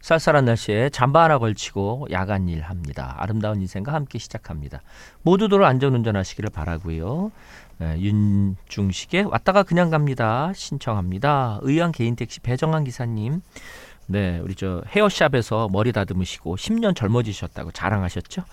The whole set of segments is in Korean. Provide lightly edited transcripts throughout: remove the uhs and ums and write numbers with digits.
쌀쌀한 날씨에 잠바 하나 걸치고 야간 일합니다. 아름다운 인생과 함께 시작합니다. 모두들 안전운전하시기를 바라고요. 윤중식의 왔다가 그냥 갑니다. 신청합니다. 의왕 개인택시 배정환 기사님. 네, 우리 저 헤어샵에서 머리 다듬으시고 10년 젊어지셨다고 자랑하셨죠?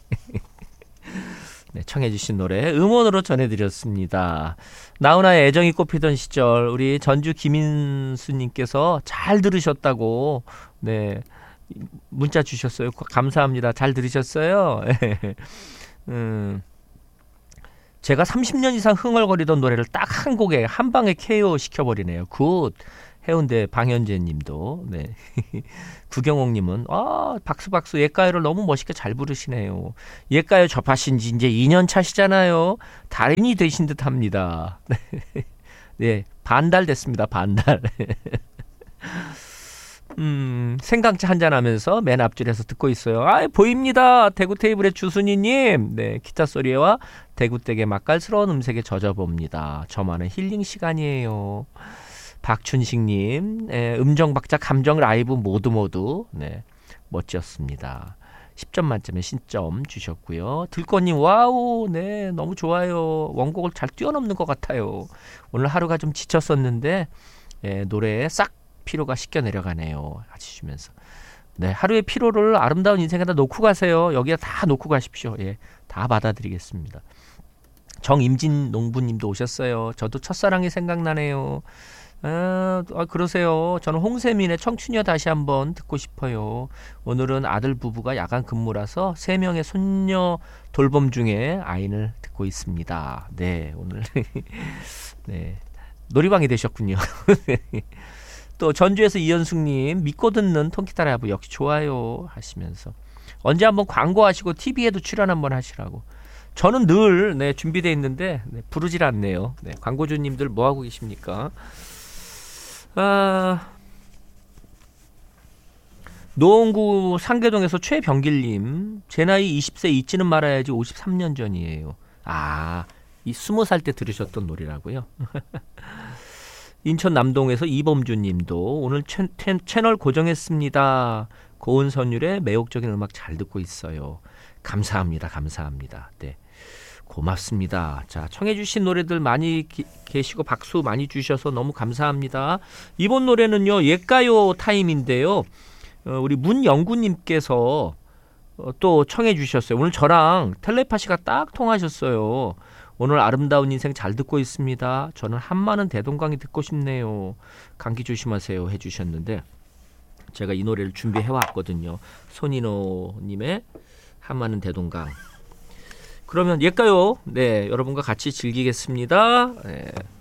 네, 청해주신 노래 음원으로 전해드렸습니다. 나훈아의 애정이 꽃피던 시절 우리 전주 김인수님께서 잘 들으셨다고 네 문자 주셨어요. 감사합니다. 잘 들으셨어요? 제가 30년 이상 흥얼거리던 노래를 딱 한 곡에 한 방에 KO 시켜버리네요. 굿. 해운대 방현재 님도 네. 구경옥님은 박수 옛가요를 너무 멋있게 잘 부르시네요. 옛가요 접하신 지 이제 2년 차시잖아요. 달인이 되신 듯 합니다. 네, 반달 됐습니다. 반달. 생강차 한잔하면서 맨 앞줄에서 듣고 있어요. 보입니다. 대구 테이블의 주순이님. 네, 기타 소리와 대구댁의 맛깔스러운 음색에 젖어봅니다. 저만의 힐링 시간이에요. 박춘식님, 음정박자 감정 라이브 모두 네, 멋졌습니다. 10점 만점에 신점 주셨고요. 들꽃님 와우 네 너무 좋아요. 원곡을 잘 뛰어넘는 것 같아요. 오늘 하루가 좀 지쳤었는데 노래에 싹 피로가 씻겨 내려가네요. 하시면서 네 하루의 피로를 아름다운 인생에다 놓고 가세요. 여기에 다 놓고 가십시오. 예, 다 받아들이겠습니다. 정임진 농부님도 오셨어요. 저도 첫사랑이 생각나네요. 그러세요. 저는 홍세민의 청춘이여 다시 한번 듣고 싶어요. 오늘은 아들 부부가 야간 근무라서 3명의 손녀 돌봄 중에 아이를 듣고 있습니다. 네, 오늘 네 놀이방이 되셨군요. 또 전주에서 이현숙님 믿고 듣는 통기타 라이브 역시 좋아요 하시면서 언제 한번 광고하시고 TV에도 출연 한번 하시라고. 저는 늘 네, 준비되어 있는데 부르질 않네요. 네, 광고주님들 뭐 하고 계십니까? 노원구 상계동에서 최병길님 제 나이 20세 잊지는 말아야지 53년 전이에요. 이 20살 때 들으셨던 노래라고요. 인천 남동에서 이범주님도 오늘 채널 고정했습니다. 고운 선율의 매혹적인 음악 잘 듣고 있어요. 감사합니다. 네. 고맙습니다. 자, 청해주신 노래들 많이 계시고 박수 많이 주셔서 너무 감사합니다. 이번 노래는요 옛가요 타임인데요. 우리 문영구님께서 또 청해주셨어요. 오늘 저랑 텔레파시가 딱 통하셨어요. 오늘 아름다운 인생 잘 듣고 있습니다. 저는 한마는 대동강이 듣고 싶네요. 감기 조심하세요 해주셨는데 제가 이 노래를 준비해왔거든요. 손인호님의 한마는 대동강. 그러면 옛가요 네 여러분과 같이 즐기겠습니다. 네.